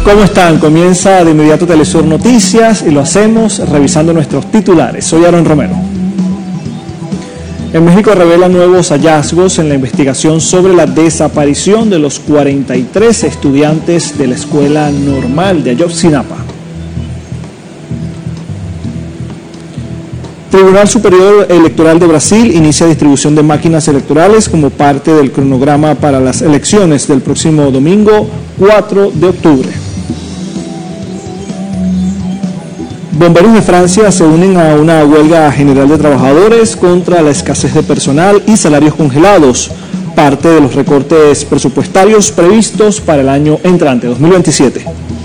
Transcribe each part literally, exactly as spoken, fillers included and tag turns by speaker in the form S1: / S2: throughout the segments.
S1: ¿Cómo están? Comienza de inmediato Telesur Noticias y lo hacemos revisando nuestros titulares. Soy Aaron Romero. En México revelan nuevos hallazgos en la investigación sobre la desaparición de los cuarenta y tres estudiantes de la Escuela Normal de Ayotzinapa. Tribunal Superior Electoral de Brasil inicia distribución de máquinas electorales como parte del cronograma para las elecciones del próximo domingo cuatro de octubre. Bomberos de Francia se unen a una huelga general de trabajadores contra la escasez de personal y salarios congelados, parte de los recortes presupuestarios previstos para el año entrante, dos mil veintisiete.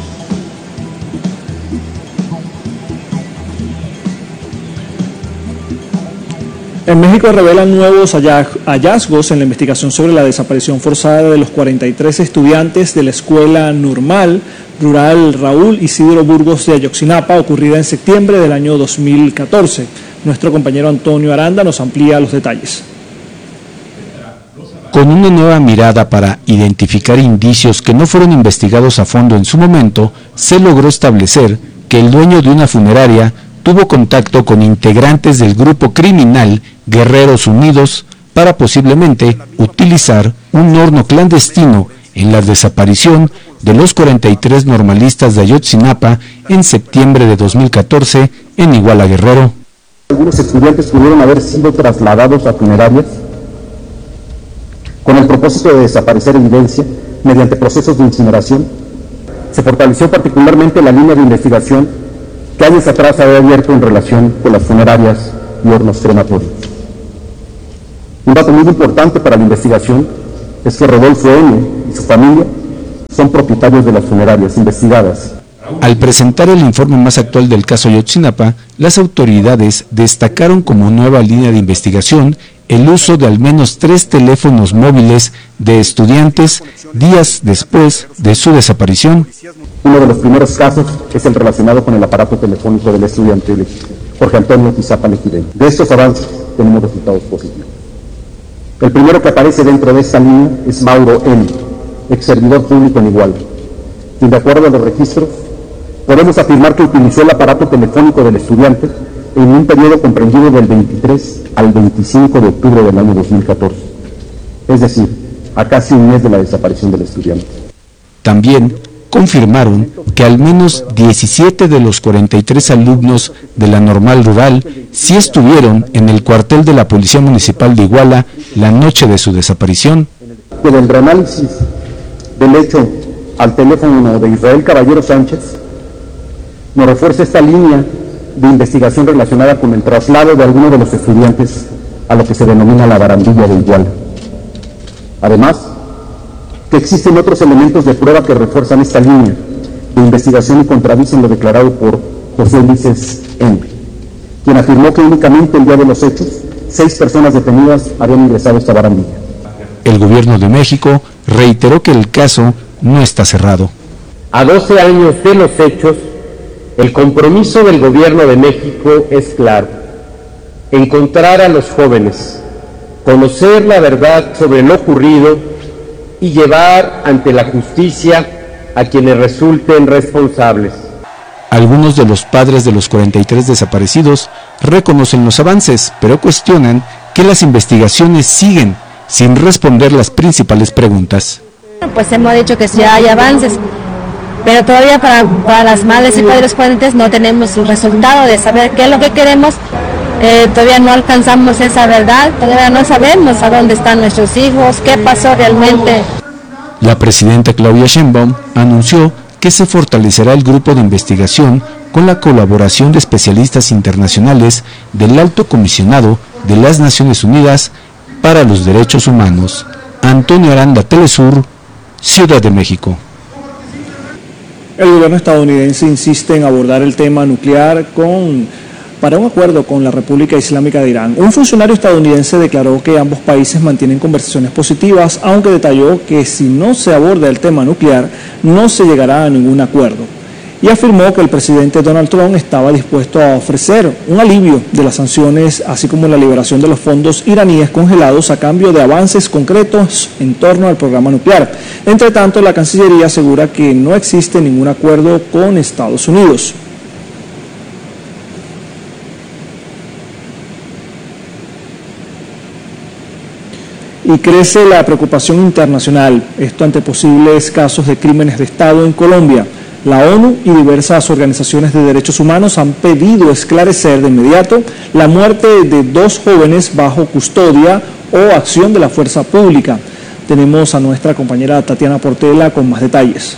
S1: En México revelan nuevos hallazgos en la investigación sobre la desaparición forzada de los cuarenta y tres estudiantes de la Escuela Normal Rural Raúl Isidro Burgos de Ayotzinapa, ocurrida en septiembre del año dos mil catorce. Nuestro compañero Antonio Aranda nos amplía los detalles.
S2: Con una nueva mirada para identificar indicios que no fueron investigados a fondo en su momento, se logró establecer que el dueño de una funeraria tuvo contacto con integrantes del grupo criminal Guerreros Unidos para posiblemente utilizar un horno clandestino en la desaparición de los cuarenta y tres normalistas de Ayotzinapa en septiembre de dos mil catorce en Iguala, Guerrero.
S3: Algunos estudiantes pudieron haber sido trasladados a funerarias con el propósito de desaparecer evidencia mediante procesos de incineración. Se fortaleció particularmente la línea de investigación que años atrás había abierto en relación con las funerarias y hornos crematorios. Un dato muy importante para la investigación es que Rodolfo N. y su familia son propietarios de las funerarias investigadas.
S2: Al presentar el informe más actual del caso Ayotzinapa, las autoridades destacaron como nueva línea de investigación el uso de al menos tres teléfonos móviles de estudiantes días después de su desaparición.
S3: Uno de los primeros casos es el relacionado con el aparato telefónico del estudiante Jorge Antonio Tizapa Lejide. De estos avances tenemos resultados positivos. El primero que aparece dentro de esta línea es Mauro N., ex servidor público en Iguala, quien de acuerdo a los registros podemos afirmar que utilizó el aparato telefónico del estudiante en un periodo comprendido del veintitrés al veinticinco de octubre del año dos mil catorce, es decir, a casi un mes de la desaparición del estudiante.
S2: También confirmaron que al menos diecisiete de los cuarenta y tres alumnos de la Normal Rural sí estuvieron en el cuartel de la Policía Municipal de Iguala la noche de su desaparición.
S3: Con el reanálisis del hecho al teléfono de Israel Caballero Sánchez, nos refuerza esta línea de investigación relacionada con el traslado de algunos de los estudiantes a lo que se denomina la barandilla de Iguala. Además, que existen otros elementos de prueba que refuerzan esta línea de investigación y contradicen lo declarado por José Ulises N., quien afirmó que únicamente el día de los hechos, seis personas detenidas habían ingresado a esta barandilla.
S2: El gobierno de México reiteró que el caso no está cerrado.
S4: A doce años de los hechos, el compromiso del gobierno de México es claro: encontrar a los jóvenes, conocer la verdad sobre lo ocurrido y llevar ante la justicia a quienes resulten responsables.
S2: Algunos de los padres de los cuarenta y tres desaparecidos reconocen los avances, pero cuestionan que las investigaciones siguen sin responder las principales preguntas.
S5: Pues hemos dicho que sí hay avances, pero todavía para, para las madres y padres fuentes no tenemos el resultado de saber qué es lo que queremos. Eh, todavía no alcanzamos esa verdad, todavía no sabemos a dónde están nuestros hijos, qué pasó realmente.
S2: La presidenta Claudia Sheinbaum anunció que se fortalecerá el grupo de investigación con la colaboración de especialistas internacionales del Alto Comisionado de las Naciones Unidas para los Derechos Humanos. Antonio Aranda, Telesur, Ciudad de México.
S1: El gobierno estadounidense insiste en abordar el tema nuclear con... para un acuerdo con la República Islámica de Irán. Un funcionario estadounidense declaró que ambos países mantienen conversaciones positivas, aunque detalló que si no se aborda el tema nuclear, no se llegará a ningún acuerdo. y afirmó que el presidente Donald Trump estaba dispuesto a ofrecer un alivio de las sanciones, así como la liberación de los fondos iraníes congelados a cambio de avances concretos en torno al programa nuclear. Entre tanto, la Cancillería asegura que no existe ningún acuerdo con Estados Unidos. Y crece la preocupación internacional, esto ante posibles casos de crímenes de Estado en Colombia. La ONU y diversas organizaciones de derechos humanos han pedido esclarecer de inmediato la muerte de dos jóvenes bajo custodia o acción de la fuerza pública. Tenemos a nuestra compañera Tatiana Portela con más detalles.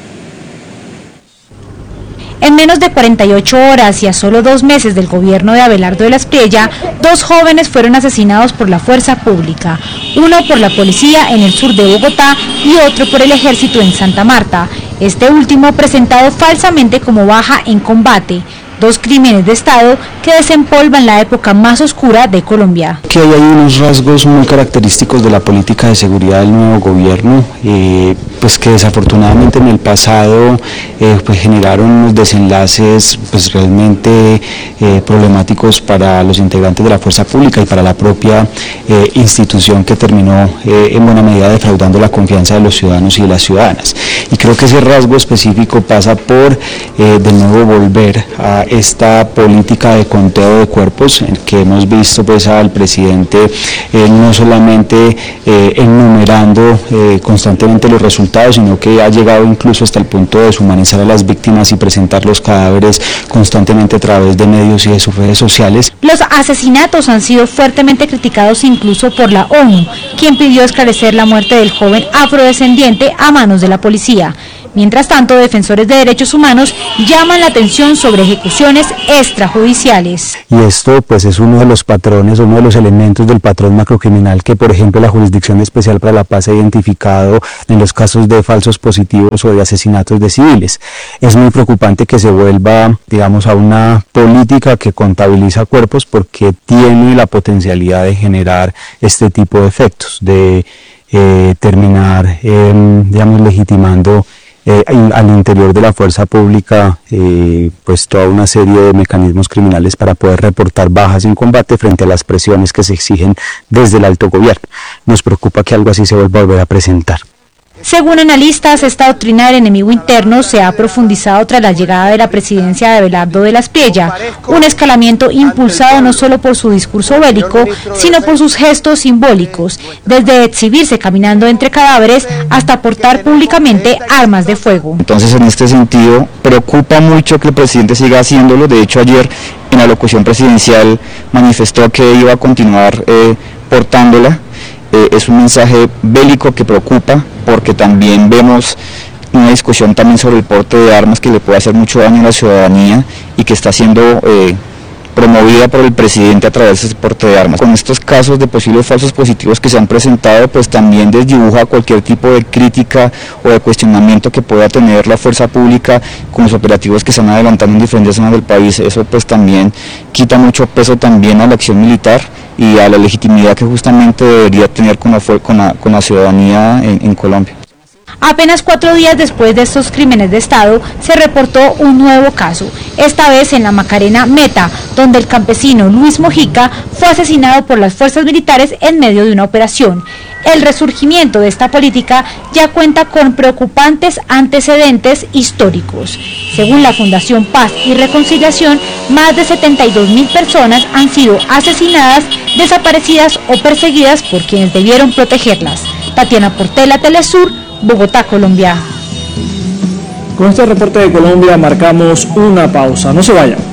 S6: En menos de cuarenta y ocho horas y a solo dos meses del gobierno de Abelardo de la Espriella, dos jóvenes fueron asesinados por la fuerza pública, uno por la policía en el sur de Bogotá y otro por el ejército en Santa Marta, este último presentado falsamente como baja en combate. Dos crímenes de Estado que desempolvan la época más oscura de Colombia.
S7: Que hay unos rasgos muy característicos de la política de seguridad del nuevo gobierno, eh, pues que desafortunadamente en el pasado eh, pues generaron unos desenlaces pues realmente eh, problemáticos para los integrantes de la fuerza pública y para la propia eh, institución, que terminó eh, en buena medida defraudando la confianza de los ciudadanos y de las ciudadanas. Y creo que ese rasgo específico pasa por eh, de nuevo volver a esta política de conteo de cuerpos, en que hemos visto pues al presidente eh, no solamente eh, enumerando eh, constantemente los resultados, sino que ha llegado incluso hasta el punto de deshumanizar a las víctimas y presentar los cadáveres constantemente a través de medios y de sus redes sociales.
S6: Los asesinatos han sido fuertemente criticados incluso por la ONU, quien pidió esclarecer la muerte del joven afrodescendiente a manos de la policía. Mientras tanto, defensores de derechos humanos llaman la atención sobre ejecuciones extrajudiciales.
S7: Y esto pues es uno de los patrones, uno de los elementos del patrón macrocriminal que, por ejemplo, la Jurisdicción Especial para la Paz ha identificado en los casos de falsos positivos o de asesinatos de civiles. Es muy preocupante que se vuelva, digamos, a una política que contabiliza cuerpos, porque tiene la potencialidad de generar este tipo de efectos, de eh, terminar, eh, digamos, legitimando Eh, al interior de la fuerza pública eh, pues toda una serie de mecanismos criminales para poder reportar bajas en combate frente a las presiones que se exigen desde el alto gobierno. Nos preocupa que algo así se vuelva a volver a presentar.
S6: Según analistas, esta doctrina del enemigo interno se ha profundizado tras la llegada de la presidencia de Abelardo de la Espriella, un escalamiento impulsado no solo por su discurso bélico, sino por sus gestos simbólicos, desde exhibirse caminando entre cadáveres hasta portar públicamente armas de fuego.
S8: Entonces, en este sentido, preocupa mucho que el presidente siga haciéndolo. De hecho, ayer en la locución presidencial manifestó que iba a continuar eh, portándola. Eh, es un mensaje bélico que preocupa, porque también vemos una discusión también sobre el porte de armas que le puede hacer mucho daño a la ciudadanía y que está siendo eh, promovida por el presidente a través de ese porte de armas. Con estos casos de posibles falsos positivos que se han presentado, pues también desdibuja cualquier tipo de crítica o de cuestionamiento que pueda tener la fuerza pública con los operativos que se están adelantando en diferentes zonas del país. Eso pues también quita mucho peso también a la acción militar y a la legitimidad que justamente debería tener con la, con la, con la ciudadanía en, en Colombia.
S6: Apenas cuatro días después de estos crímenes de Estado, se reportó un nuevo caso, esta vez en la Macarena Meta, donde el campesino Luis Mojica fue asesinado por las fuerzas militares en medio de una operación. El resurgimiento de esta política ya cuenta con preocupantes antecedentes históricos. Según la Fundación Paz y Reconciliación, más de setenta y dos mil personas han sido asesinadas, desaparecidas o perseguidas por quienes debieron protegerlas. Tatiana Portela, Telesur, Bogotá, Colombia.
S1: Con este reporte de Colombia marcamos una pausa. No se vayan.